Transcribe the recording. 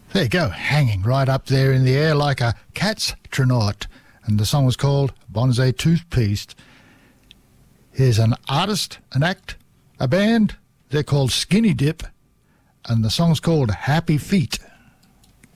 There you go, hanging right up there in the air like a cat's tronaut. And the song was called Bonsai Toothpaste. Here's an artist, an act, a band. They're called Skinny Dip. And the song's called Happy Feet.